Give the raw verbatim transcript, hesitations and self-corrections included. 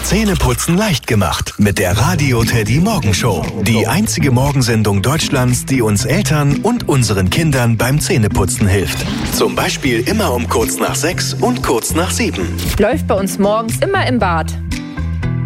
Zähneputzen leicht gemacht mit der Radio Teddy Morgenshow. Die einzige Morgensendung Deutschlands, die uns Eltern und unseren Kindern beim Zähneputzen hilft. Zum Beispiel immer um kurz nach sechs und kurz nach sieben. Läuft bei uns morgens immer im Bad.